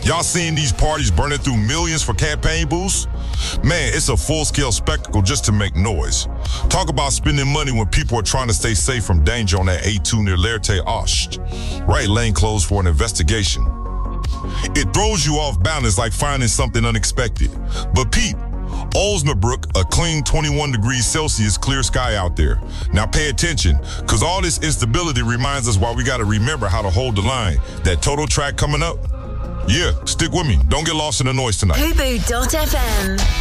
Y'all seeing these parties burning through millions for campaign boosts? Man, it's a full-scale spectacle just to make noise. Talk about spending money when people are trying to stay safe from danger on that A2 near Lerte Ost. Right lane closed for an investigation. It throws you off balance like finding something unexpected. But Pete, Osnabrück, a clean 21 degrees Celsius, clear sky out there. Now pay attention, because all this instability reminds us why we got to remember how to hold the line. That total track coming up? Yeah, stick with me. Don't get lost in the noise tonight. Fubu.fm